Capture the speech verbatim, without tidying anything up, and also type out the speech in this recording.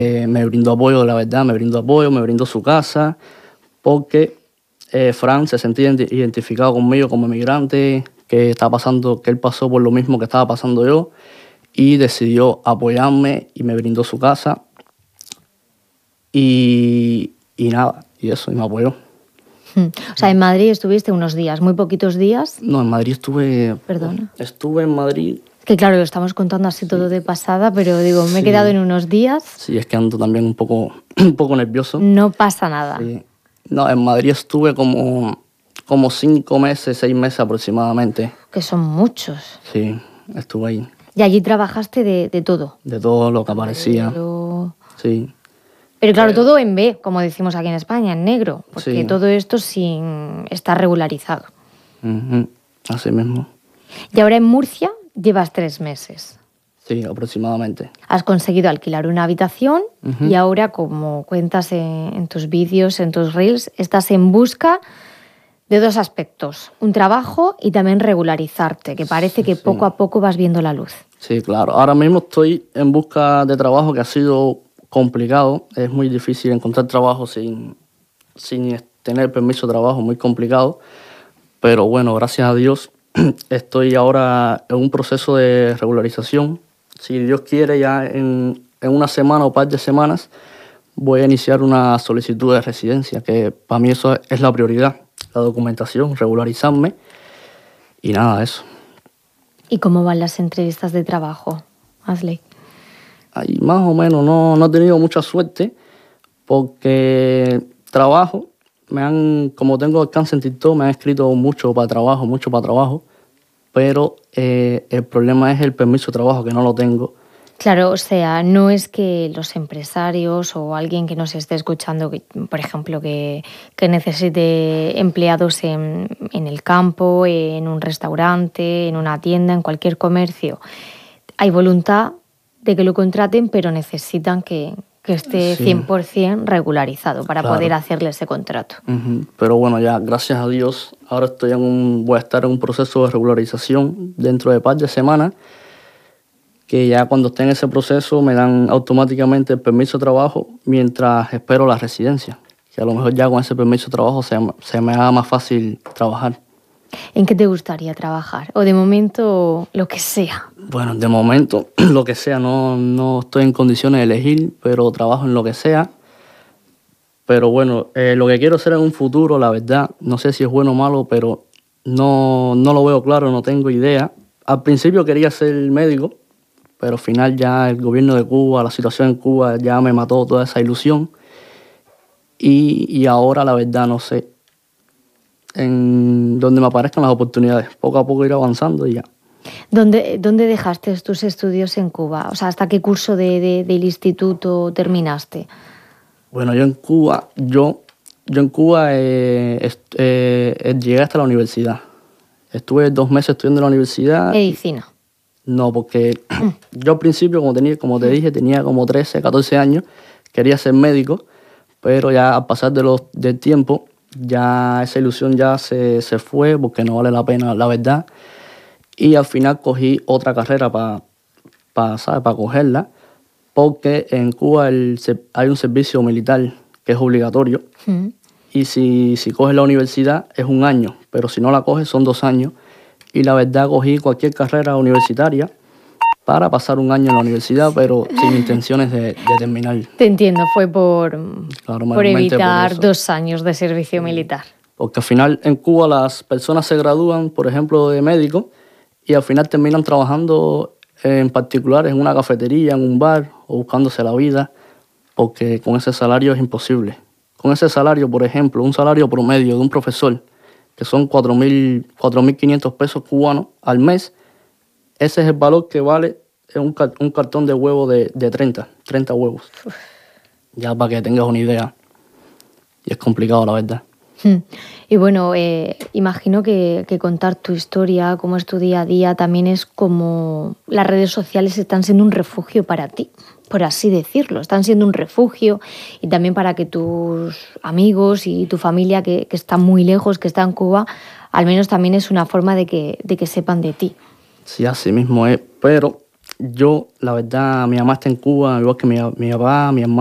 Eh, me brindó apoyo, la verdad, me brindó apoyo, me brindó su casa, porque eh, Fran se sentía identificado conmigo como emigrante, que estaba pasando, que él pasó por lo mismo que estaba pasando yo, y decidió apoyarme y me brindó su casa. Y, y nada, y eso, y me apoyó. O sea, en Madrid estuviste unos días, muy poquitos días. No, en Madrid estuve... Perdona. Estuve en Madrid... Que claro, lo estamos contando así sí. todo de pasada, pero digo, me he sí. quedado en unos días. Sí, es que ando también un poco, un poco nervioso. No pasa nada. Sí. No, en Madrid estuve como, como cinco meses, seis meses aproximadamente. Que son muchos. Sí, estuve ahí. Y allí trabajaste de, de todo. De todo lo que aparecía. Pero... Sí. Pero claro, todo en B, como decimos aquí en España, en negro, porque sí. todo esto sin estar regularizado. Uh-huh. Así mismo. Y ahora en Murcia llevas tres meses. Sí, aproximadamente. Has conseguido alquilar una habitación uh-huh. y ahora, como cuentas en, en tus vídeos, en tus reels, estás en busca de dos aspectos, un trabajo y también regularizarte, que parece que sí. poco a poco vas viendo la luz. Sí, claro. Ahora mismo estoy en busca de trabajo, que ha sido complicado. Es muy difícil encontrar trabajo sin, sin tener permiso de trabajo, muy complicado. Pero bueno, gracias a Dios estoy ahora en un proceso de regularización. Si Dios quiere, ya en, en una semana o par de semanas voy a iniciar una solicitud de residencia, que para mí eso es la prioridad, la documentación, regularizarme y nada, eso. ¿Y cómo van las entrevistas de trabajo, Asley? Ahí más o menos, no, no he tenido mucha suerte porque trabajo, me han, como tengo alcance en TikTok, me han escrito mucho para trabajo, mucho para trabajo, pero eh, el problema es el permiso de trabajo, que no lo tengo. Claro, o sea, no es que los empresarios o alguien que nos esté escuchando, que, por ejemplo, que, que necesite empleados en, en el campo, en un restaurante, en una tienda, en cualquier comercio, hay voluntad de que lo contraten, pero necesitan que, que esté sí. cien por ciento regularizado para claro. poder hacerle ese contrato. Uh-huh. Pero bueno, ya gracias a Dios, ahora estoy en un, voy a estar en un proceso de regularización dentro de par de semanas, que ya cuando esté en ese proceso me dan automáticamente el permiso de trabajo mientras espero la residencia, que a lo mejor ya con ese permiso de trabajo se, se me haga más fácil trabajar. ¿En qué te gustaría trabajar? O de momento, lo que sea. Bueno, de momento, lo que sea. No, no estoy en condiciones de elegir, pero trabajo en lo que sea. Pero bueno, eh, lo que quiero hacer en un futuro, la verdad, no sé si es bueno o malo, pero no, no lo veo claro, no tengo idea. Al principio quería ser médico, pero al final ya el gobierno de Cuba, la situación en Cuba ya me mató toda esa ilusión. Y, y ahora, la verdad, no sé. En donde me aparezcan las oportunidades. Poco a poco ir avanzando y ya. ¿Dónde, dónde dejaste tus estudios en Cuba? O sea, ¿hasta qué curso de, de, del instituto terminaste? Bueno, yo en Cuba, yo, yo en Cuba eh, est, eh, llegué hasta la universidad. Estuve dos meses estudiando en la universidad. ¿Medicina? No, porque yo al principio, como, tenía, como te dije, tenía como trece, catorce años, quería ser médico, pero ya al pasar de los, del tiempo, ya esa ilusión ya se, se fue porque no vale la pena, la verdad. Y al final cogí otra carrera para pa, pa cogerla, porque en Cuba el, hay un servicio militar que es obligatorio. Mm. Y si, si coges la universidad es un año, pero si no la coges son dos años. Y la verdad cogí cualquier carrera universitaria para pasar un año en la universidad, pero sin intenciones de, de terminar. Te entiendo, fue por, claro, por evitar por dos años de servicio militar. Porque al final en Cuba las personas se gradúan, por ejemplo, de médico, y al final terminan trabajando en particular en una cafetería, en un bar, o buscándose la vida, porque con ese salario es imposible. Con ese salario, por ejemplo, un salario promedio de un profesor, que son cuatro mil quinientos pesos cubanos al mes, ese es el valor que vale un, un cartón de huevo de, de treinta huevos. Uf. Ya para que tengas una idea. Y es complicado, la verdad. Y bueno, eh, imagino que, que contar tu historia, cómo es tu día a día, también es como las redes sociales están siendo un refugio para ti, por así decirlo. Están siendo un refugio y también para que tus amigos y tu familia que, que están muy lejos, que están en Cuba, al menos también es una forma de que, de que sepan de ti. Sí, así mismo es, pero yo, la verdad, mi mamá está en Cuba, igual que mi, mi papá, mi hermano.